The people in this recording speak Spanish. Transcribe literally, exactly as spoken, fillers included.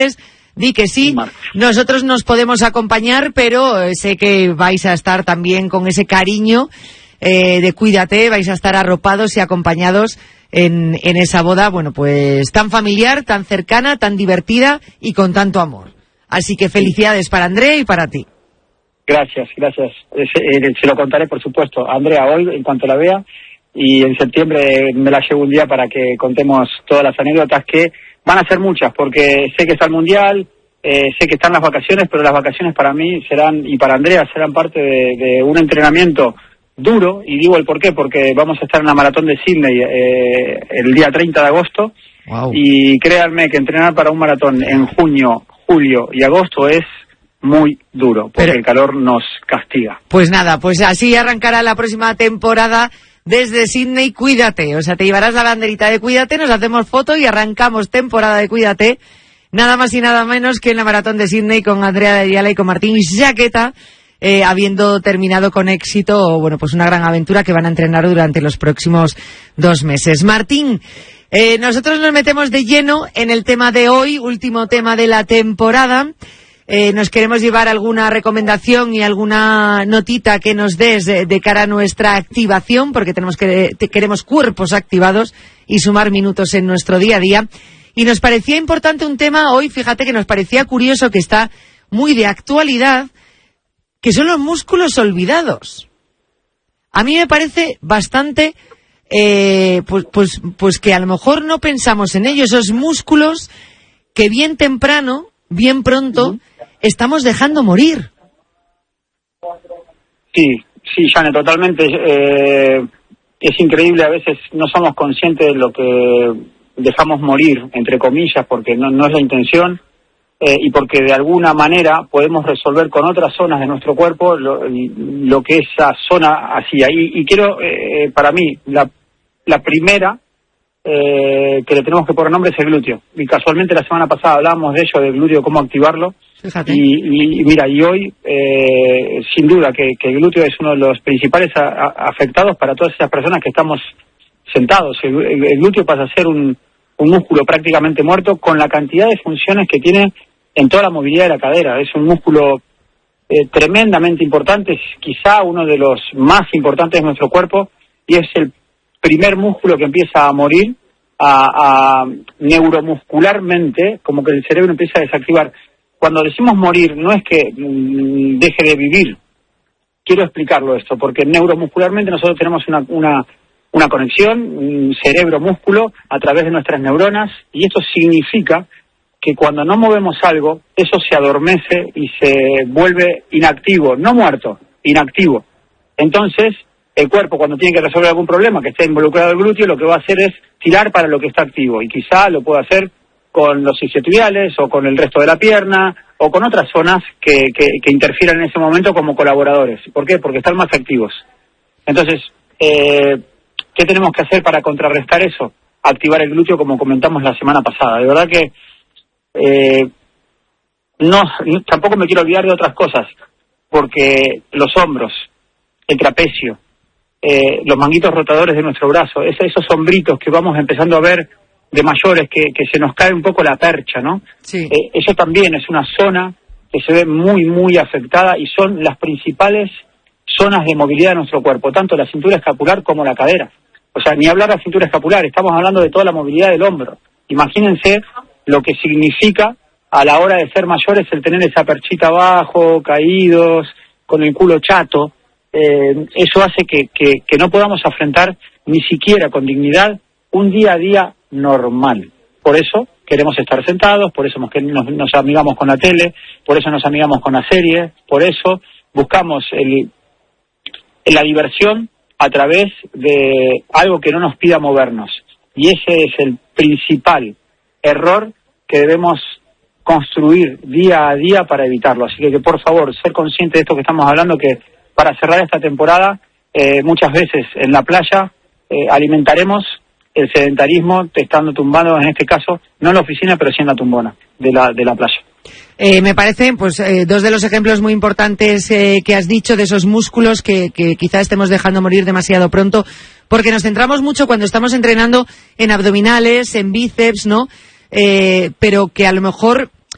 Di que sí, nosotros nos podemos acompañar, pero eh, sé que vais a estar también con ese cariño eh, de cuídate, vais a estar arropados y acompañados en, en esa boda, bueno, pues tan familiar, tan cercana, tan divertida y con tanto amor. Así que felicidades para Andrea y para ti. Gracias, gracias. Se, eh, se lo contaré, por supuesto, a Andrea hoy, en cuanto la vea, y en septiembre me la llevo un día para que contemos todas las anécdotas que van a ser muchas, porque sé que está el Mundial, eh, sé que están las vacaciones, pero las vacaciones para mí serán, y para Andrea, serán parte de, de un entrenamiento duro, y digo el por qué, porque vamos a estar en la maratón de Sydney eh, el día treinta de agosto, wow. Y créanme que entrenar para un maratón en junio, julio y agosto es muy duro, porque pero el calor nos castiga. Pues nada, pues así arrancará la próxima temporada desde Sydney. Cuídate, o sea, te llevarás la banderita de Cuídate, nos hacemos foto y arrancamos temporada de Cuídate, nada más y nada menos que en la maratón de Sydney con Andrea de Ayala y con Martín Jaqueta, eh, habiendo terminado con éxito, bueno, pues una gran aventura que van a entrenar durante los próximos dos meses. Martín, eh, nosotros nos metemos de lleno en el tema de hoy, último tema de la temporada. Eh, nos queremos llevar alguna recomendación y alguna notita que nos des de, de cara a nuestra activación, porque tenemos que te, queremos cuerpos activados y sumar minutos en nuestro día a día. Y nos parecía importante un tema hoy, fíjate que nos parecía curioso, que está muy de actualidad, que son los músculos olvidados. A mí me parece bastante, eh, pues, pues, pues que a lo mejor no pensamos en ello, esos músculos que bien temprano, bien pronto, estamos dejando morir. Sí, sí, Jane, totalmente. Eh, es increíble, a veces no somos conscientes de lo que dejamos morir, entre comillas, porque no, no es la intención, eh, y porque de alguna manera podemos resolver con otras zonas de nuestro cuerpo lo, lo que esa zona hacía. Y, y quiero, eh, para mí, la, la primera eh, que le tenemos que poner nombre es el glúteo. Y casualmente la semana pasada hablábamos de ello, del glúteo, cómo activarlo. Y, y, y mira, y hoy, eh, sin duda, que, que el glúteo es uno de los principales a, a, afectados para todas esas personas que estamos sentados. El, el, el glúteo pasa a ser un, un músculo prácticamente muerto con la cantidad de funciones que tiene en toda la movilidad de la cadera. Es un músculo eh, tremendamente importante, es quizá uno de los más importantes de nuestro cuerpo, y es el primer músculo que empieza a morir a, a neuromuscularmente, como que el cerebro empieza a desactivar. Cuando decimos morir, no es que mmm, deje de vivir. Quiero explicarlo esto, porque neuromuscularmente nosotros tenemos una, una, una conexión cerebro-músculo a través de nuestras neuronas, y esto significa que cuando no movemos algo, eso se adormece y se vuelve inactivo, no muerto, inactivo. Entonces, el cuerpo, cuando tiene que resolver algún problema que esté involucrado el glúteo, lo que va a hacer es tirar para lo que está activo, y quizá lo pueda hacer con los isquiotibiales o con el resto de la pierna o con otras zonas que, que, que interfieran en ese momento como colaboradores. ¿Por qué? Porque están más activos. Entonces, eh, ¿qué tenemos que hacer para contrarrestar eso? Activar el glúteo, como comentamos la semana pasada. De verdad que eh, no, tampoco me quiero olvidar de otras cosas, porque los hombros, el trapecio, eh, los manguitos rotadores de nuestro brazo, esos, esos hombritos que vamos empezando a ver de mayores, que, que se nos cae un poco la percha, ¿no? Sí. Eh, eso también es una zona que se ve muy, muy afectada, y son las principales zonas de movilidad de nuestro cuerpo, tanto la cintura escapular como la cadera. O sea, ni hablar de la cintura escapular, estamos hablando de toda la movilidad del hombro. Imagínense lo que significa a la hora de ser mayores el tener esa perchita abajo, caídos, con el culo chato. Eh, eso hace que, que, que no podamos afrontar ni siquiera con dignidad un día a día normal. Por eso queremos estar sentados, por eso nos, nos amigamos con la tele, por eso nos amigamos con la serie, por eso buscamos el, la diversión a través de algo que no nos pida movernos. Y ese es el principal error que debemos construir día a día para evitarlo. Así que, que por favor, ser consciente de esto que estamos hablando, que para cerrar esta temporada, eh, muchas veces en la playa eh, alimentaremos el sedentarismo estando tumbando, en este caso, no en la oficina, pero sí en la tumbona de la, de la playa. Eh, me parecen pues eh, dos de los ejemplos muy importantes eh, que has dicho, de esos músculos que, que quizá estemos dejando morir demasiado pronto, porque nos centramos mucho cuando estamos entrenando en abdominales, en bíceps, ¿no? Eh, pero que a lo mejor